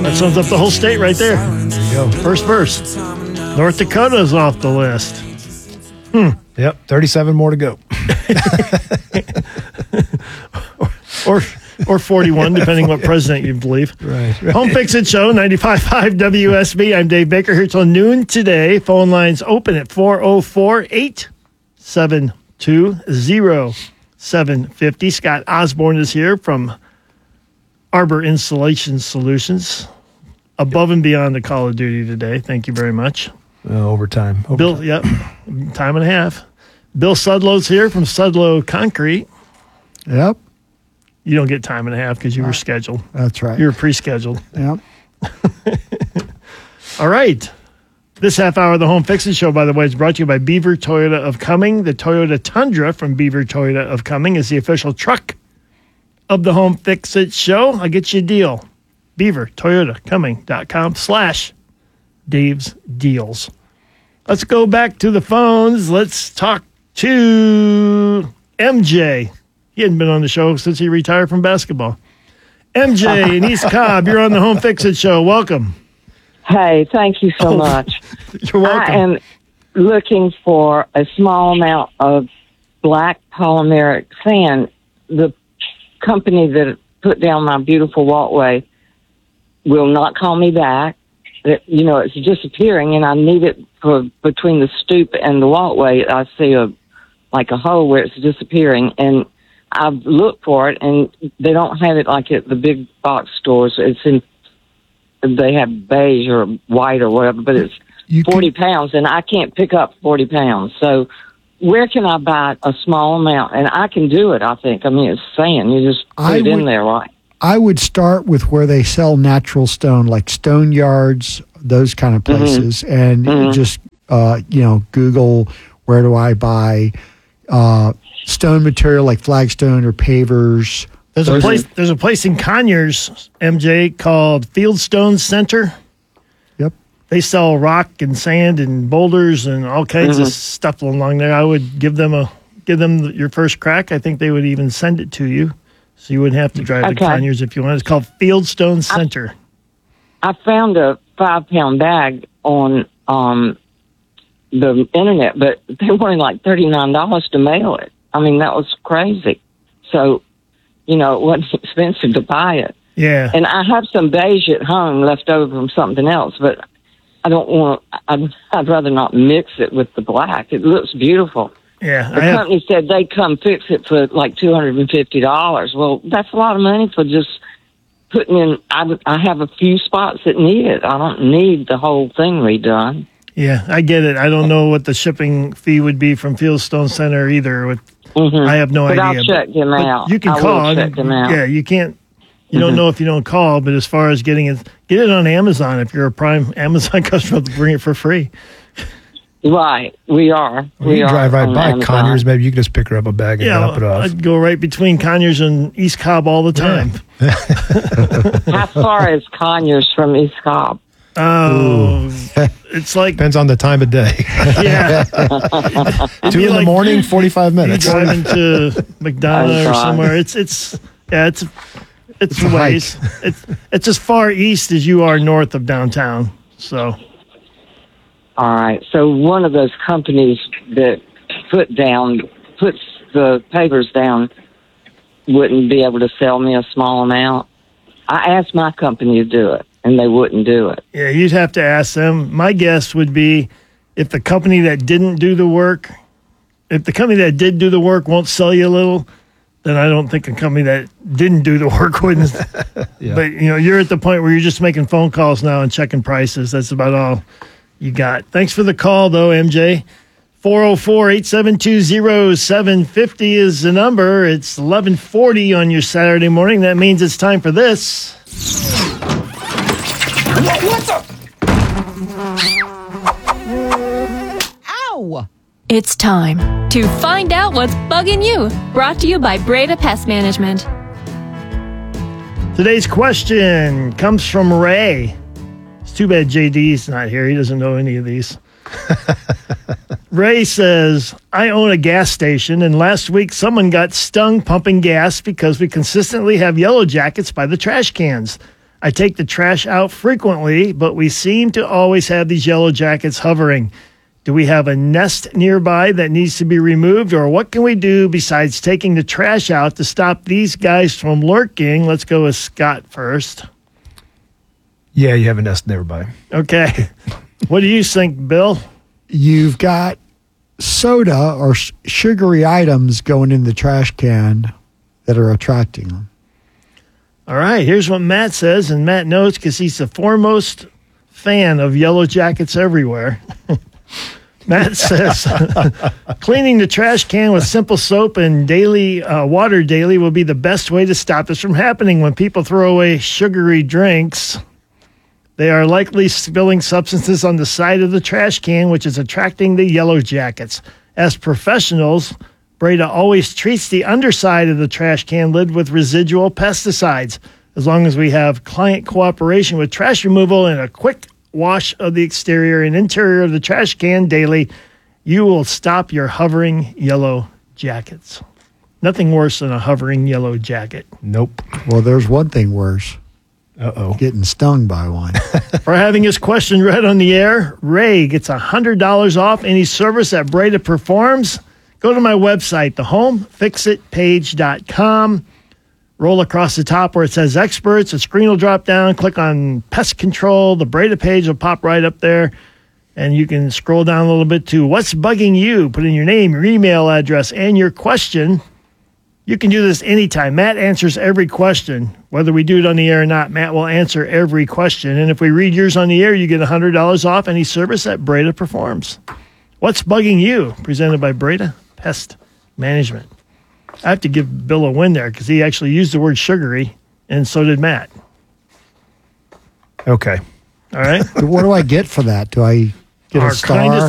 That sums up the whole state right there. There you go. First verse. North Dakota's off the list. Yep, 37 more to go. or 41, depending what president you believe. Right. Home Fix It Show, 95.5 WSB. I'm Dave Baker here till noon today. Phone lines open at 404-872-0750. Scott Osborne is here from Arbor Installation Solutions. Above and beyond the call of duty today. Thank you very much. Overtime. Bill, yep, time and a half. Bill Sudlow's here from Sudlow Concrete. Yep. You don't get time and a half because you were scheduled. That's right. You were pre-scheduled. Yep. All right. This half hour of the Home Fix It Show, by the way, is brought to you by Beaver Toyota of Cumming. The Toyota Tundra from Beaver Toyota of Cumming is the official truck of the Home Fix It Show. I'll get you a deal. BeaverToyotaCumming.com/Dave's Deals. Let's go back to the phones. Let's talk to MJ. He hadn't been on the show since he retired from basketball. MJ in East Cobb, you're on the Home Fix It Show. Welcome. Hey, thank you so much. You're welcome. I am looking for a small amount of black polymeric sand. The company that put down my beautiful walkway will not call me back. It's disappearing, and I need it for between the stoop and the walkway. I see a hole where it's disappearing, and I've looked for it, and they don't have it like at the big box stores. They have beige or white or whatever, but it's 40 pounds, and I can't pick up 40 pounds. So where can I buy a small amount? And I can do it, I think. I mean, it's sand. You just put it in there, right? I would start with where they sell natural stone, like stone yards, those kind of places, and just, Google where do I buy stone material like flagstone or pavers. There's a place in Conyers, MJ, called Fieldstone Center. Yep. They sell rock and sand and boulders and all kinds of stuff along there. I would give them your first crack. I think they would even send it to you, so you wouldn't have to drive to Conyers if you want. It's called Fieldstone Center. I found a 5-pound bag on the internet, but they wanted like $39 to mail it. I mean, that was crazy. So, it wasn't expensive to buy it. Yeah. And I have some beige at home left over from something else, but I don't want. I'd rather not mix it with the black. It looks beautiful. Yeah. The company said they'd come fix it for like $250. Well, that's a lot of money for just putting in. I have a few spots that need it. I don't need the whole thing redone. Yeah, I get it. I don't know what the shipping fee would be from Fieldstone Center either. I have no idea. I'll check them out. You can call. Check them out. Yeah, you can't. You don't know if you don't call. But as far as getting it, get it on Amazon. If you're a Prime Amazon customer, they'll bring it for free. Right, we are. You drive right by Amazon. Conyers. Maybe you can just pick her up a bag and drop it off. I'd go right between Conyers and East Cobb all the time. How far is Conyers from East Cobb? Oh, it's like depends on the time of day. Yeah, 2 in the morning, 45 minutes. You drive into McDonough or somewhere. It's a ways. It's as far east as you are north of downtown. So, all right. So one of those companies that puts the pavers down wouldn't be able to sell me a small amount. I asked my company to do it, and they wouldn't do it. Yeah, you'd have to ask them. My guess would be if the company that didn't do the work, if the company that did do the work won't sell you a little, then I don't think a company that didn't do the work wouldn't. Yeah. But, you're at the point where you're just making phone calls now and checking prices. That's about all you got. Thanks for the call, though, MJ. 404-872-0750 is the number. It's 11:40 on your Saturday morning. That means it's time for this. What the? Ow! It's time to find out what's bugging you. Brought to you by Breda Pest Management. Today's question comes from Ray. It's too bad JD's not here. He doesn't know any of these. Ray says, I own a gas station, and last week someone got stung pumping gas because we consistently have yellow jackets by the trash cans. I take the trash out frequently, but we seem to always have these yellow jackets hovering. Do we have a nest nearby that needs to be removed, or what can we do besides taking the trash out to stop these guys from lurking? Let's go with Scott first. Yeah, you have a nest nearby. Okay. What do you think, Bill? You've got soda or sugary items going in the trash can that are attracting them. All right, here's what Matt says, and Matt knows because he's the foremost fan of yellow jackets everywhere. Matt says, cleaning the trash can with simple soap and daily water daily will be the best way to stop this from happening. When people throw away sugary drinks, they are likely spilling substances on the side of the trash can, which is attracting the yellow jackets. As professionals, Breda always treats the underside of the trash can lid with residual pesticides. As long as we have client cooperation with trash removal and a quick wash of the exterior and interior of the trash can daily, you will stop your hovering yellow jackets. Nothing worse than a hovering yellow jacket. Nope. Well, there's one thing worse. Uh-oh. Getting stung by one. For having his question read on the air, Ray gets $100 off any service that Breda performs. Go to my website, thehomefixitpage.com. Roll across the top where it says experts. A screen will drop down. Click on pest control. The Breda page will pop right up there. And you can scroll down a little bit to what's bugging you. Put in your name, your email address, and your question. You can do this anytime. Matt answers every question. Whether we do it on the air or not, Matt will answer every question. And if we read yours on the air, you get $100 off any service that Breda performs. What's bugging you? Presented by Breda Pest Management. I have to give Bill a win there because he actually used the word sugary, and so did Matt. Okay. All right? What do I get for that? Do I get Our a star? kindest